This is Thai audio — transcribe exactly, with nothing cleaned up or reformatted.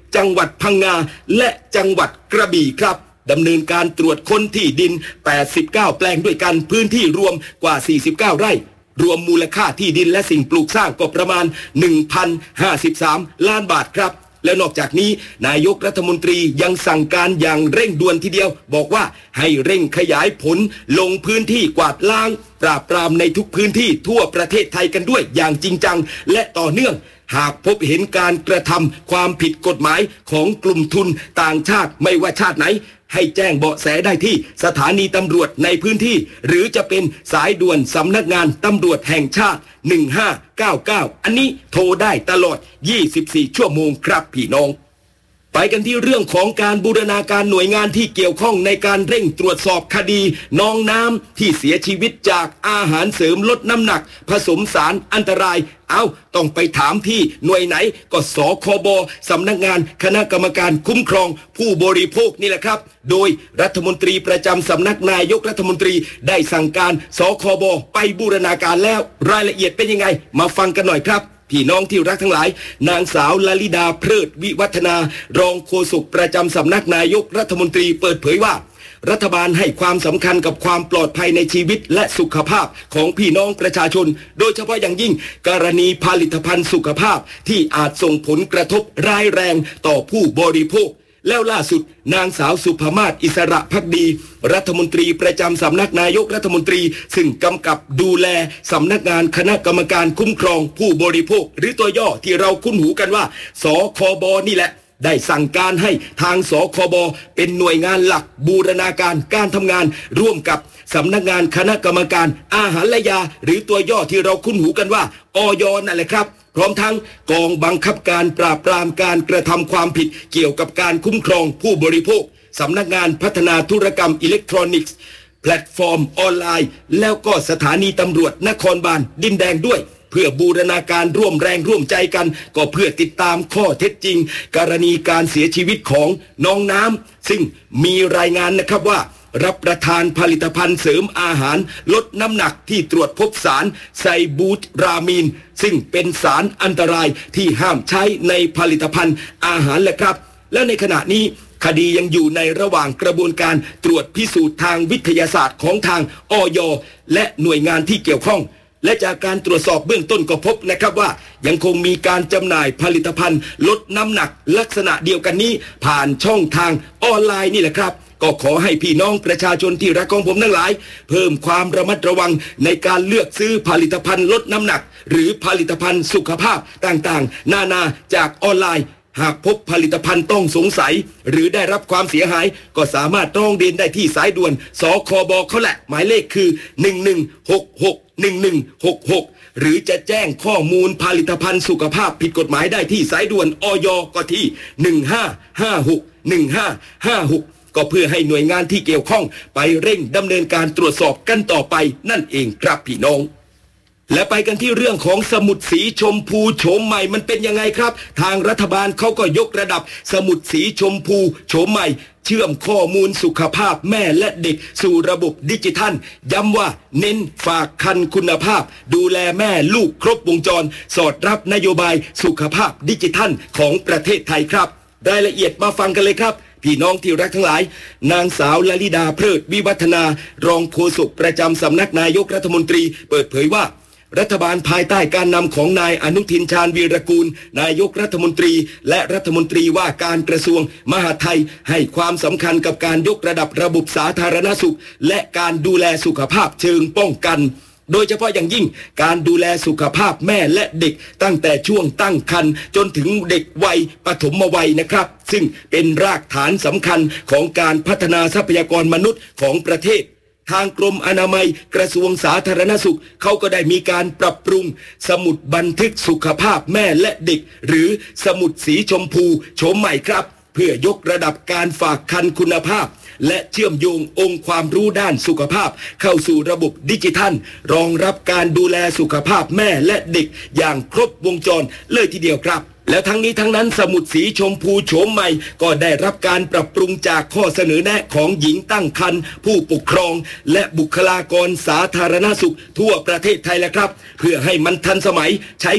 จังหวัดพังงาและจังหวัดกระบี่ครับดำเนินการตรวจค้นที่ดินแปดสิบเก้าแปลงด้วยกันพื้นที่รวมกว่าสี่สิบเก้าไร่รวมมูลค่าที่ดินและสิ่งปลูกสร้างก็ประมาณ หนึ่งพันห้าสิบสาม ล้านบาทครับและนอกจากนี้นายกรัฐมนตรียังสั่งการอย่างเร่งด่วนทีเดียวบอกว่าให้เร่งขยายผลลงพื้นที่กวาดล้างปราบปรามในทุกพื้นที่ทั่วประเทศไทยกันด้วยอย่างจริงจังและต่อเนื่องหากพบเห็นการกระทำความผิดกฎหมายของกลุ่มทุนต่างชาติไม่ว่าชาติไหนให้แจ้งเบาะแสได้ที่สถานีตำรวจในพื้นที่หรือจะเป็นสายด่วนสำนักงานตำรวจแห่งชาติหนึ่งห้าเก้าเก้าอันนี้โทรได้ตลอดยี่สิบสี่ชั่วโมงครับพี่น้องไปกันที่เรื่องของการบูรณาการหน่วยงานที่เกี่ยวข้องในการเร่งตรวจสอบคดีน้องน้ำที่เสียชีวิตจากอาหารเสริมลดน้ำหนักผสมสารอันตรายเอาต้องไปถามที่หน่วยไหนก็สคบสำนักงานคณะกรรมการคุ้มครองผู้บริโภคนี่แหละครับโดยรัฐมนตรีประจำสำนักนายกรัฐมนตรีได้สั่งการสคบไปบูรณาการแล้วรายละเอียดเป็นยังไงมาฟังกันหน่อยครับพี่น้องที่รักทั้งหลายนางสาวลลิดาเพลิดวิวัฒนารองโฆษกประจำสำนักนายกรัฐมนตรีเปิดเผยว่ารัฐบาลให้ความสำคัญกับความปลอดภัยในชีวิตและสุขภาพของพี่น้องประชาชนโดยเฉพาะอย่างยิ่งกรณีผลิตภัณฑ์สุขภาพที่อาจส่งผลกระทบร้ายแรงต่อผู้บริโภคแล้วล่าสุดนางสาวสุภมาศอิสระภักดีรัฐมนตรีประจำสำนักนายกรัฐมนตรีซึ่งกำกับดูแลสำนักงานคณะกรรมการคุ้มครองผู้บริโภคหรือตัวย่อที่เราคุ้นหูกันว่าสคบนี่แหละได้สั่งการให้ทางสคบเป็นหน่วยงานหลักบูรณาการการทำงานร่วมกับสำนักงานคณะกรรมการอาหารและยาหรือตัวย่อที่เราคุ้นหูกันว่าอย.นั่นแหละครับพร้อมทั้งกองบังคับการปราบปรามการกระทำความผิดเกี่ยวกับการคุ้มครองผู้บริโภคสำนักงานพัฒนาธุรกรรมอิเล็กทรอนิกส์แพลตฟอร์มออนไลน์แล้วก็สถานีตำรวจนครบาลดินแดงด้วยเพื่อบูรณาการร่วมแรงร่วมใจกันก็เพื่อติดตามข้อเท็จจริงกรณีการเสียชีวิตของน้องน้ำซึ่งมีรายงานนะครับว่ารับประทานผลิตภัณฑ์เสริมอาหารลดน้ำหนักที่ตรวจพบสารไซบูตรามีนซึ่งเป็นสารอันตรายที่ห้ามใช้ในผลิตภัณฑ์อาหารแหละครับและในขณะนี้คดียังอยู่ในระหว่างกระบวนการตรวจพิสูจน์ทางวิทยาศาสตร์ของทางอย.และหน่วยงานที่เกี่ยวข้องและจากการตรวจสอบเบื้องต้นก็พบนะครับว่ายังคงมีการจำหน่ายผลิตภัณฑ์ลดน้ำหนักลักษณะเดียวกันนี้ผ่านช่องทางออนไลน์นี่แหละครับก็ขอให้พี่น้องประชาชนที่รักของผมทั้งหลายเพิ่มความระมัดระวังในการเลือกซื้อผลิตภัณฑ์ลดน้ำหนักหรือผลิตภัณฑ์สุขภาพต่างๆนานาจากออนไลน์หากพบผลิตภัณฑ์ต้องสงสัยหรือได้รับความเสียหายก็สามารถร้องเรียนได้ที่สายด่วนสคบเขาแหละหมายเลขคือหนึ่งหนึ่งหกหก หนึ่งหนึ่งหกหกหรือจะแจ้งข้อมูลผลิตภัณฑ์สุขภาพผิดกฎหมายได้ที่สายด่วนอย.ก็ที่หนึ่งห้าห้าหก หนึ่งห้าห้าหกก็เพื่อให้หน่วยงานที่เกี่ยวข้องไปเร่งดำเนินการตรวจสอบกันต่อไปนั่นเองครับพี่น้องและไปกันที่เรื่องของสมุดสีชมพูโฉมใหม่มันเป็นยังไงครับทางรัฐบาลเขาก็ยกระดับสมุดสีชมพูโฉมใหม่เชื่อมข้อมูลสุขภาพแม่และเด็กสู่ระบบดิจิทัลย้ำว่าเน้นฝากคันคุณภาพดูแลแม่ลูกครบวงจรสอดรับนโยบายสุขภาพดิจิทัลของประเทศไทยครับรายละเอียดมาฟังกันเลยครับพี่น้องที่รักทั้งหลายนางสาวลลิดาเพลิดวิวัฒนารองโฆษกประจำสำนักนายกรัฐมนตรีเปิดเผยว่ารัฐบาลภายใต้การนำของนายอนุทินชาญวีรกูลนายกรัฐมนตรีและรัฐมนตรีว่าการกระทรวงมหาดไทยให้ความสำคัญกับการยกระดับระบบสาธารณสุขและการดูแลสุขภาพเชิงป้องกันโดยเฉพาะอย่างยิ่งการดูแลสุขภาพแม่และเด็กตั้งแต่ช่วงตั้งครรภ์จนถึงเด็กวัยปฐมวัยนะครับซึ่งเป็นรากฐานสำคัญของการพัฒนาทรัพยากรมนุษย์ของประเทศทางกรมอนามัยกระทรวงสาธารณสุขเขาก็ได้มีการปรับปรุงสมุดบันทึกสุขภาพแม่และเด็กหรือสมุดสีชมพูโฉมใหม่ครับเพื่อยกระดับการฝากคันคุณภาพและเชื่อมโยงองค์ความรู้ด้านสุขภาพเข้าสู่ระบบดิจิทัลรองรับการดูแลสุขภาพแม่และเด็กอย่างครบวงจรเลยทีเดียวครับและทั้งนี้ทั้งนั้นสมุดสีชมพูโฉมใหม่ก็ได้รับการปรับปรุงจากข้อเสนอแนะของหญิงตั้งครรภ์ผู้ปกครองและบุคลากรสาธารณสุขทั่วประเทศไทยแล้วครับเพื่อให้มันทันสมัยใช้